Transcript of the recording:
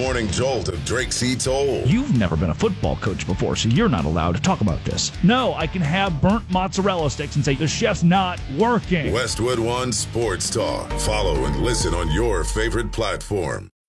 morning jolt of Drake C. Toll. You've never been a football coach before, so you're not allowed to talk about this. No, I can have burnt mozzarella sticks and say the chef's not working. Westwood One Sports Talk. Follow and listen on your favorite platform.